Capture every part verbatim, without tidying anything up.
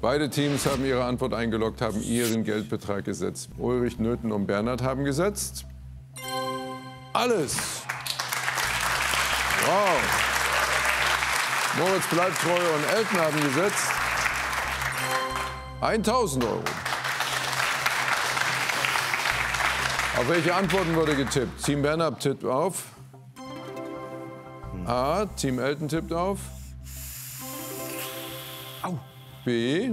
Beide Teams haben ihre Antwort eingeloggt, haben ihren Geldbetrag gesetzt. Ulrich, Nöthen und Bernhard haben gesetzt. Alles. Wow. Moritz bleibt treu und Elton haben gesetzt. tausend Euro. Auf welche Antworten wurde getippt? Team Bernhard tippt auf. A. Team Elton tippt auf. B.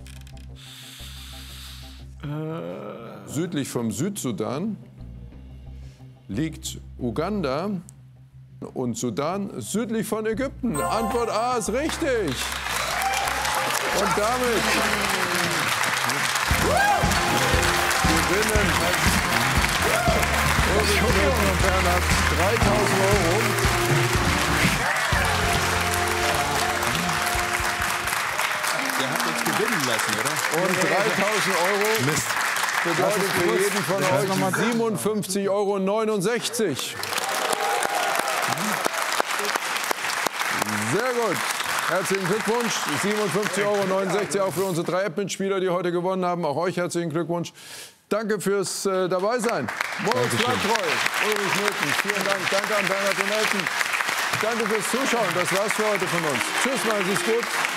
Südlich vom Südsudan liegt Uganda und Sudan südlich von Ägypten. Antwort A ist richtig. Und damit gewinnen Ulrich, Nöthen und Bernhard dreitausend Euro. Der hat uns gewinnen lassen, oder? Und dreitausend Euro Mist. bedeutet für jeden von euch siebenundfünfzig Euro neunundsechzig. Sehr gut. Herzlichen Glückwunsch. siebenundfünfzig Euro neunundsechzig auch für unsere drei App-Mitspieler, die heute gewonnen haben. Auch euch herzlichen Glückwunsch. Danke fürs äh, Dabeisein. Moritz bleibt treu. Ulrich Nöthen, vielen Dank. Danke an Bernhard und Elton. Danke fürs Zuschauen. Das war's für heute von uns. Tschüss, machen Sie es gut.